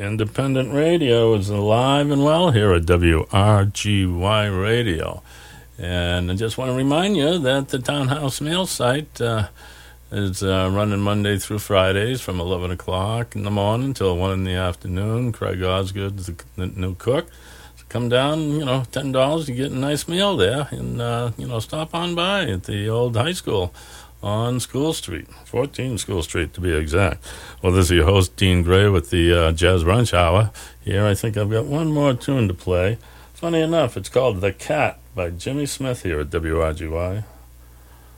Independent radio is alive and well here at WRGY Radio. And I just want to remind you that the Townhouse Mail site is running Monday through Fridays from 11 o'clock in the morning till 1 in the afternoon. Craig Osgood's the new cook. So come down, $10, you get a nice meal there. And, stop on by at the old high school on School Street, 14 School Street to be exact. Well, this is your host, Dean Gray, with the Jazz Brunch Hour. Here, I think I've got one more tune to play. Funny enough, it's called The Cat by Jimmy Smith here at WRGY.